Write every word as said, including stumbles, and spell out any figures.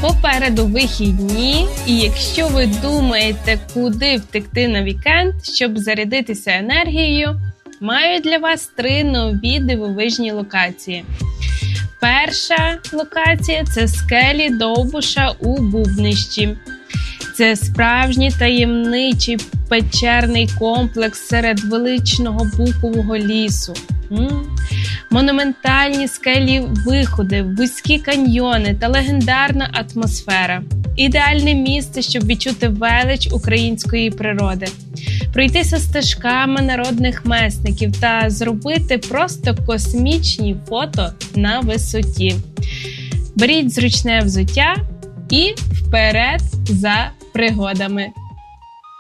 Попереду вихідні, і якщо ви думаєте, куди втекти на вікенд, щоб зарядитися енергією, маю для вас три нові дивовижні локації. Перша локація – це скелі Довбуша у Бубнищі. Це справжній таємничий печерний комплекс серед величного букового лісу. М? Монументальні скелі виходи, вузькі каньйони та легендарна атмосфера. Ідеальне місце, щоб відчути велич української природи. Пройтися стежками народних месників та зробити просто космічні фото на висоті. Беріть зручне взуття і вперед за пригодами!